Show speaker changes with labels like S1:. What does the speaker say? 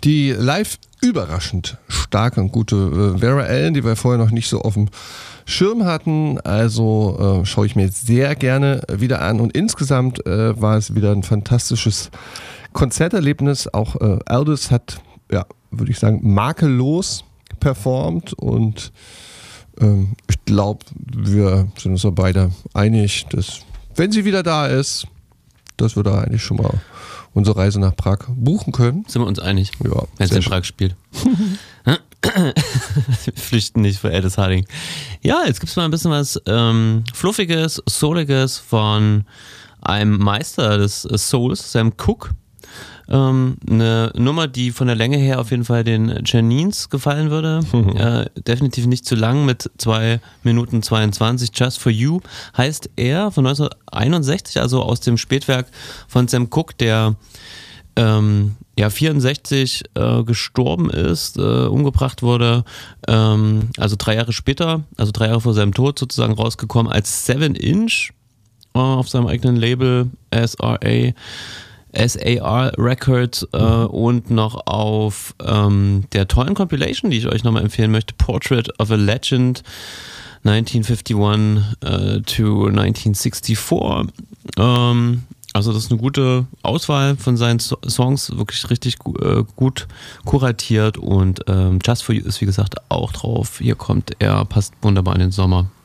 S1: Die live überraschend starke und gute Vera Ellen, die wir vorher noch nicht so auf dem Schirm hatten. Also schaue ich mir jetzt sehr gerne wieder an. Und insgesamt war es wieder ein fantastisches Konzerterlebnis. Auch Aldous hat, ja, würde ich sagen, makellos performt. Und ich glaube, wir sind uns beide einig, dass, wenn sie wieder da ist, dass wir da eigentlich schon mal unsere Reise nach Prag buchen können.
S2: Sind wir uns einig?
S1: Ja.
S2: Wenn es in Prag spielt. Wir flüchten nicht vor Aldous Harding. Ja, jetzt gibt es mal ein bisschen was Fluffiges, Souliges von einem Meister des Souls, Sam Cooke. Eine Nummer, die von der Länge her auf jeden Fall den Janines gefallen würde. Definitiv nicht zu lang mit 2 Minuten 22. Just for You heißt er, von 1961, also aus dem Spätwerk von Sam Cooke, der 64 gestorben ist, umgebracht wurde, also 3 Jahre später, also 3 Jahre vor seinem Tod sozusagen rausgekommen als 7-Inch auf seinem eigenen Label SAR Records und noch auf der tollen Compilation, die ich euch nochmal empfehlen möchte, Portrait of a Legend 1951 to 1964. Also das ist eine gute Auswahl von seinen Songs, wirklich richtig gut kuratiert und Just for You ist wie gesagt auch drauf. Hier kommt er, passt wunderbar in den Sommer.